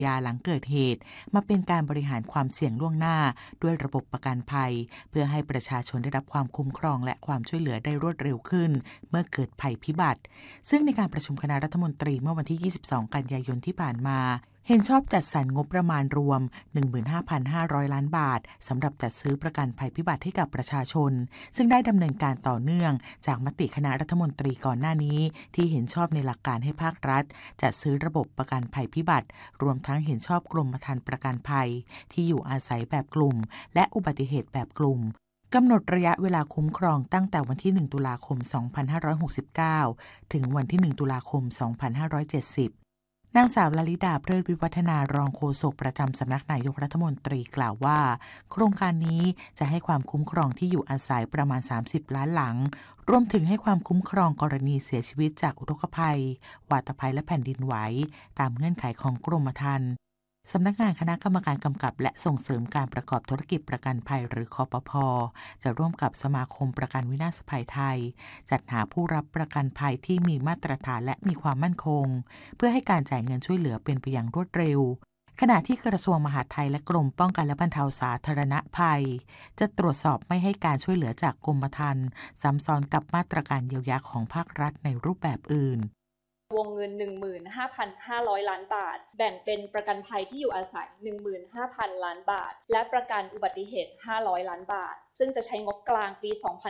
ยาหลังเกิดเหตุมาเป็นการบริหารความเสี่ยงล่วงหน้าด้วยระบบประกันภัยเพื่อให้ประชาชนได้รับความคุ้มครองและความช่วยเหลือได้รวดเร็วขึ้นเมื่อเกิดภัยพิบัติซึ่งในการประชุมคณะรัฐมนตรีเมื่อวันที่ 22 กันยายนที่ผ่านมาเห็นชอบจัดสรรงบประมาณรวม 15,500 ล้านบาทสำหรับจัดซื้อประกันภัยพิบัติให้กับประชาชนซึ่งได้ดำเนินการต่อเนื่องจากมติคณะรัฐมนตรีก่อนหน้านี้ที่เห็นชอบในหลักการให้ภาครัฐจัดซื้อระบบประกันภัยพิบัติรวมทั้งเห็นชอบกรมธรรม์ประกันภัยที่อยู่อาศัยแบบกลุ่มและอุบัติเหตุแบบกลุ่มกำหนดระยะเวลาคุ้มครองตั้งแต่วันที่ 1 ตุลาคม 2569 ถึงวันที่ 1 ตุลาคม 2570นางสาวลลิดาเพลิดวิวัฒนารองโฆษกประจำสำนักนายกรัฐมนตรีกล่าวว่าโครงการนี้จะให้ความคุ้มครองที่อยู่อาศัยประมาณ30ล้านหลังรวมถึงให้ความคุ้มครองกรณีเสียชีวิตจากอุทกภัยวาตภัยและแผ่นดินไหวตามเงื่อนไขของกรมธรรม์สำนักงานคณะกรรมการกำกับและส่งเสริมการประกอบธุรกิจประกันภัยหรือคปภ.จะร่วมกับสมาคมประกันวินาศภัยไทยจัดหาผู้รับประกันภัยที่มีมาตรฐานและมีความมั่นคงเพื่อให้การจ่ายเงินช่วยเหลือเป็นไปอย่างรวดเร็วขณะที่กระทรวงมหาดไทยและกรมป้องกันและบรรเทาสาธารณภัยจะตรวจสอบไม่ให้การช่วยเหลือจากกรมธรรม์ซ้ำซ้อนกับมาตรการเยียวยาของภาครัฐในรูปแบบอื่นวงเงิน 15,500 ล้านบาทแบ่งเป็นประกันภัยที่อยู่อาศัย 15,000 ล้านบาทและประกันอุบัติเหตุ500ล้านบาทซึ่งจะใช้งบกลางปี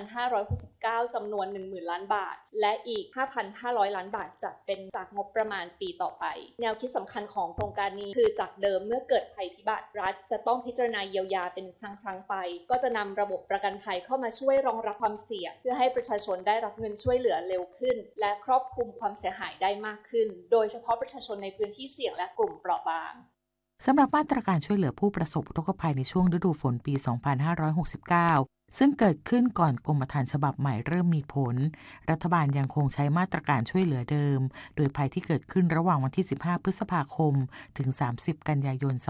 2569 จำนวน 10,000 ล้านบาทและอีก 5,500 ล้านบาทจะเป็นจากงบประมาณปีต่อไปแนวคิดสำคัญของโครงการนี้คือจากเดิมเมื่อเกิดภัยพิบัติรัฐจะต้องพิจารณาเยียวยาเป็นครั้งไปก็จะนำระบบประกันภัยเข้ามาช่วยรองรับความเสี่ยงเพื่อให้ประชาชนได้รับเงินช่วยเหลือเร็วขึ้นและครอบคลุมความเสียหายได้มากขึ้นโดยเฉพาะประชาชนในพื้นที่เสี่ยงและกลุ่มเปราะบางสำหรับมาตรการช่วยเหลือผู้ประสบอุทกภัยในช่วงฤดูฝนปี 2569 ซึ่งเกิดขึ้นก่อนกรมธรรม์ฉบับใหม่เริ่มมีผลรัฐบาลยังคงใช้มาตรการช่วยเหลือเดิมโดยภัยที่เกิดขึ้นระหว่างวันที่ 15 พฤษภาคม ถึง 30 กันยายน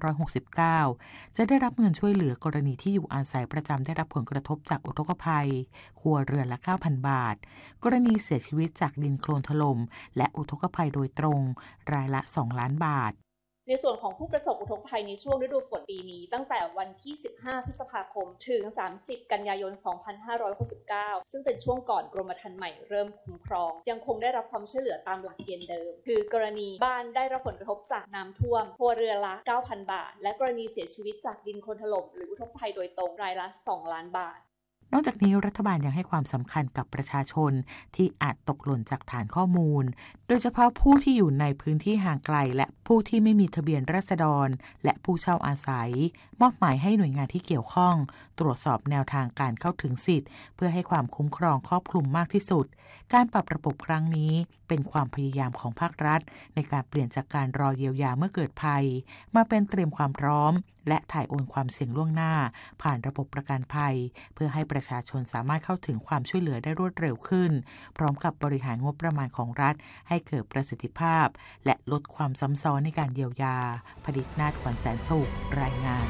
2569 จะได้รับเงินช่วยเหลือกรณีที่อยู่อาศัยประจำได้รับผลกระทบจากอุทกภัยครัวเรือนละ 9,000 บาทกรณีเสียชีวิตจากดินโคลนถล่มและอุทกภัยโดยตรงรายละ 2 ล้านบาทในส่วนของผู้ประสบอุทกภัยในช่วงฤดูฝนปีนี้ตั้งแต่วันที่ 15 พฤษภาคม ถึง 30 กันยายน 2569 ซึ่งเป็นช่วงก่อนกรมธรรม์ใหม่เริ่มคุ้มครองยังคงได้รับความช่วยเหลือตามหลักเกณฑ์เดิมคือกรณีบ้านได้รับผลกระทบจากน้ำท่วมครัวเรือนละ 9,000 บาทและกรณีเสียชีวิตจากดินโคลนถล่มหรืออุทกภัยโดยตรงรายละ 2 ล้านบาทนอกจากนี้รัฐบาลยังให้ความสำคัญกับประชาชนที่อาจตกหล่นจากฐานข้อมูลโดยเฉพาะผู้ที่อยู่ในพื้นที่ห่างไกลและผู้ที่ไม่มีทะเบียนราษฎรและผู้เช่าอาศัยมอบหมายให้หน่วยงานที่เกี่ยวข้องตรวจสอบแนวทางการเข้าถึงสิทธิ์เพื่อให้ความคุ้มครองครอบคลุมมากที่สุดการปรับระบบครั้งนี้เป็นความพยายามของภาครัฐในการเปลี่ยนจากการรอเยียวยาเมื่อเกิดภัยมาเป็นเตรียมความพร้อมและถ่ายโอนความเสี่ยงล่วงหน้าผ่านระบบประกันภัยเพื่อให้ประชาชนสามารถเข้าถึงความช่วยเหลือได้รวดเร็วขึ้นพร้อมกับบริหารงบประมาณของรัฐให้เกิดประสิทธิภาพและลดความซ้ำซ้อนในการเยียวยาผลิตนาถ ขวัญแสนสุขรายงาน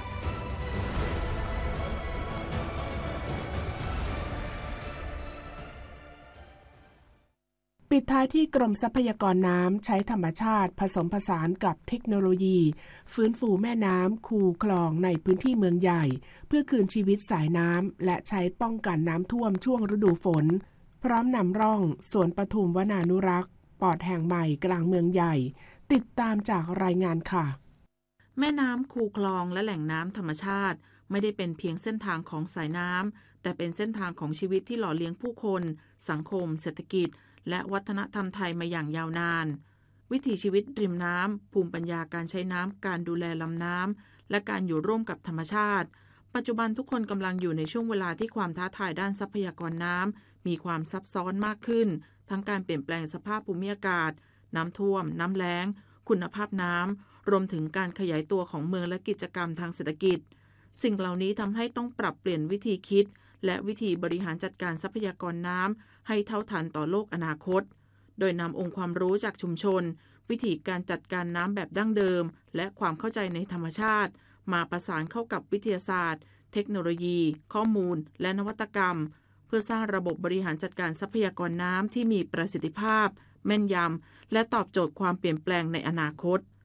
ปิดท้ายที่กรมทรัพยากรน้ำใช้ธรรมชาติผสมผสานกับเทคโนโลยีฟื้นฟูแม่น้ำคูคลองในพื้นที่เมืองใหญ่เพื่อคืนชีวิตสายน้ำและใช้ป้องกันน้ำท่วมช่วงฤดูฝนพร้อมนำร่องสวนปทุมวนานุรักษ์ปอดแห่งใหม่กลางเมืองใหญ่ติดตามจากรายงานค่ะแม่น้ำคูคลองและแหล่งน้ำธรรมชาติไม่ได้เป็นเพียงเส้นทางของสายน้ำแต่เป็นเส้นทางของชีวิตที่หล่อเลี้ยงผู้คนสังคมเศรษฐกิจและวัฒนธรรมไทยมาอย่างยาวนานวิถีชีวิตริมน้ำภูมิปัญญาการใช้น้ำการดูแลลำน้ำและการอยู่ร่วมกับธรรมชาติปัจจุบันทุกคนกำลังอยู่ในช่วงเวลาที่ความท้าทายด้านทรัพยากรน้ำมีความซับซ้อนมากขึ้นทั้งการเปลี่ยนแปลงสภาพภูมิอากาศน้ำท่วมน้ำแล้งคุณภาพน้ำรวมถึงการขยายตัวของเมืองและกิจกรรมทางเศรษฐกิจสิ่งเหล่านี้ทำให้ต้องปรับเปลี่ยนวิธีคิดและวิธีบริหารจัดการทรัพยากรน้ำให้เท่าทันต่อโลกอนาคตโดยนำองค์ความรู้จากชุมชนวิธีการจัดการน้ำแบบดั้งเดิมและความเข้าใจในธรรมชาติมาประสานเข้ากับวิทยาศาสตร์เทคโนโลยีข้อมูลและนวัตกรรมเพื่อสร้างระบบบริหารจัดการทรัพยากรน้ำที่มีประสิทธิภาพแม่นยำและตอบโจทย์ความเปลี่ยนแปลงในอนาคต